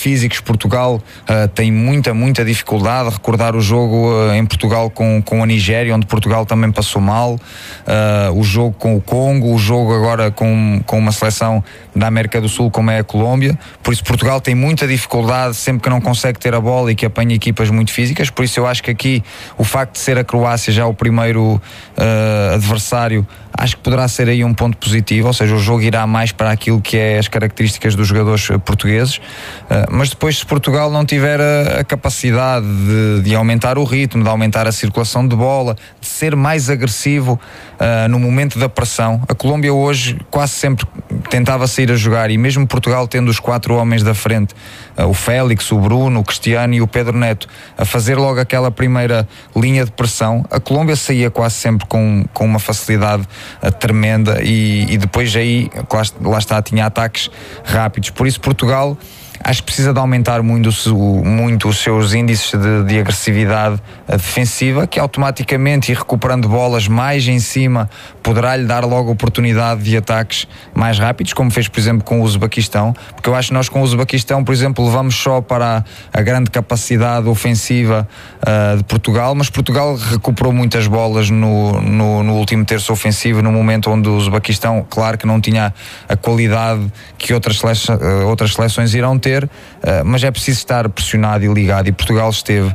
físicos. Portugal tem muita dificuldade a recordar o jogo em Portugal com a Nigéria, onde Portugal também passou mal, o jogo com o Congo, o jogo agora com uma seleção da América do Sul como é a Colômbia. Por isso Portugal tem muita dificuldade sempre que não consegue ter a bola e que apanha equipas muito físicas. Por isso eu acho que aqui o facto de ser a Croácia já o primeiro adversário, acho que poderá ser aí um ponto positivo, ou seja, o jogo irá mais para aquilo que é as características dos jogadores portugueses, mas depois, se Portugal não tiver a capacidade de aumentar o ritmo, de aumentar a circulação de bola, de ser mais agressivo no momento da pressão. A Colômbia hoje quase sempre tentava sair a jogar, e mesmo Portugal tendo os 4 homens da frente, o Félix, o Bruno, o Cristiano e o Pedro Neto, a fazer logo aquela primeira linha de pressão, a Colômbia saía quase sempre com uma facilidade tremenda, e depois aí, lá está, tinha ataques rápidos. Por isso Portugal acho que precisa de aumentar muito os seus índices de agressividade defensiva, que automaticamente, e recuperando bolas mais em cima, poderá-lhe dar logo oportunidade de ataques mais rápidos, como fez, por exemplo, com o Uzbequistão, porque eu acho que nós com o Uzbequistão, por exemplo, levamos só para a grande capacidade ofensiva de Portugal, mas Portugal recuperou muitas bolas no último terço ofensivo, no momento onde o Uzbequistão, claro que não tinha a qualidade que outras seleções irão ter, mas é preciso estar pressionado e ligado, e Portugal esteve,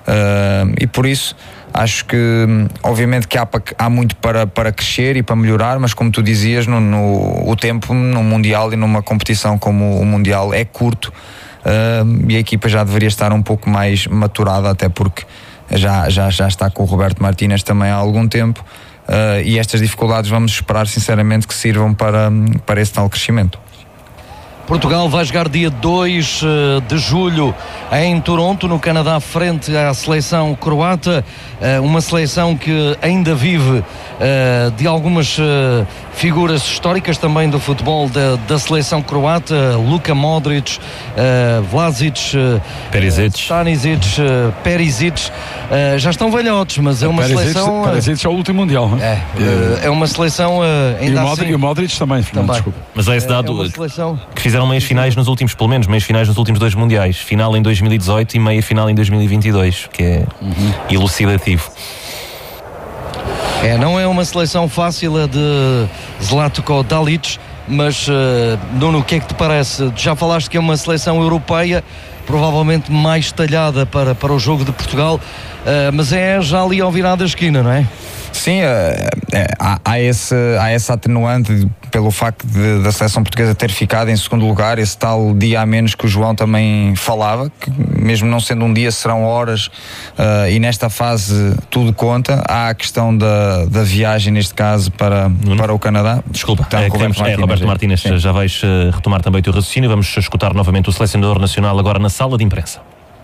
e por isso acho que obviamente que há muito para crescer e para melhorar, mas como tu dizias, o tempo no Mundial e numa competição como o Mundial é curto, e a equipa já deveria estar um pouco mais maturada, até porque já está com o Roberto Martínez também há algum tempo, e estas dificuldades vamos esperar sinceramente que sirvam para esse tal crescimento. Portugal vai jogar dia 2 de julho em Toronto, no Canadá, frente à seleção croata, uma seleção que ainda vive de algumas figuras históricas também do futebol da seleção croata, Luka Modric, Vlasic, Stanisic, Perisic, já estão velhotes, mas é uma seleção... Perisic é o último Mundial. É uma seleção ainda e o Modric também. Desculpa. Mas é esse dado que fizeram meias finais nos últimos, pelo menos meias finais nos últimos 2 mundiais, final em 2018 e meia final em 2022, que é elucidativo. Não é uma seleção fácil a de Zlatko Dalic, mas Nuno, o que é que te parece? Já falaste que é uma seleção europeia, provavelmente mais talhada para o jogo de Portugal, mas é já ali ao virar da esquina, não é? Sim, há essa atenuante pelo facto da seleção portuguesa ter ficado em segundo lugar, esse tal dia a menos que o João também falava, que mesmo não sendo um dia serão horas, e nesta fase tudo conta. Há a questão da viagem, neste caso para o Canadá. Desculpa, Roberto Martínez, já vais retomar também o teu raciocínio. Vamos escutar novamente o selecionador nacional agora na sala de imprensa.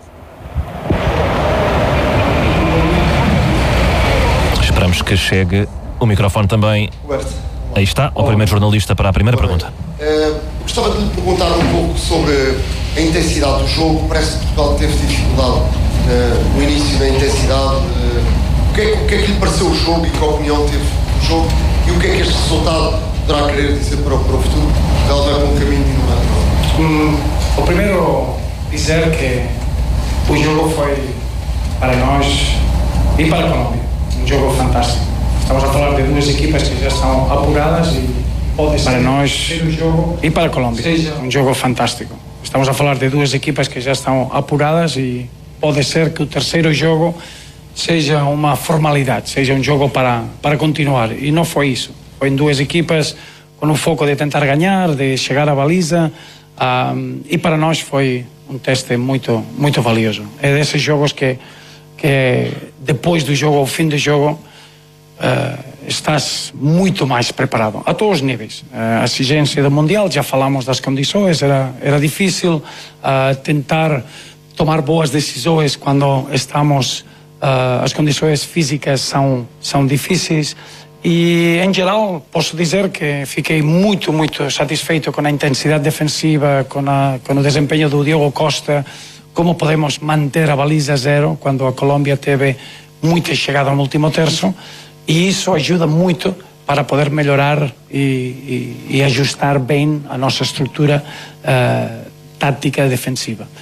Esperamos que chegue o microfone também. Roberto. Aí está, o primeiro jornalista para a primeira pergunta. Gostava de lhe perguntar um pouco sobre a intensidade do jogo. Parece que Portugal teve dificuldade no início da intensidade. O que é que lhe pareceu o jogo e que opinião teve o jogo? E o que é que este resultado poderá querer dizer para o futuro? Portugal vai por um caminho e não vai. O primeiro dizer que o jogo foi para nós e para a Colômbia um jogo fantástico. Estamos a falar de 2 equipas que já estão apuradas e pode ser para nós e para a Colômbia um jogo fantástico. Estamos a falar de 2 equipas que já estão apuradas e pode ser que o terceiro jogo seja uma formalidade, seja um jogo para continuar, e não foi isso. Foi em 2 equipas com um foco de tentar ganhar, de chegar à baliza, e para nós foi um teste muito valioso. É desses jogos que depois do jogo, ao fim do jogo, estás muito mais preparado a todos os níveis. A exigência do Mundial, já falamos das condições, era difícil tentar tomar boas decisões quando estamos, as condições físicas são difíceis, e em geral posso dizer que fiquei muito satisfeito com a intensidade defensiva, com o desempenho do Diogo Costa, como podemos manter a baliza zero quando a Colômbia teve muita chegada no último terço, e isso ajuda muito para poder melhorar e ajustar bem a nossa estrutura tática defensiva.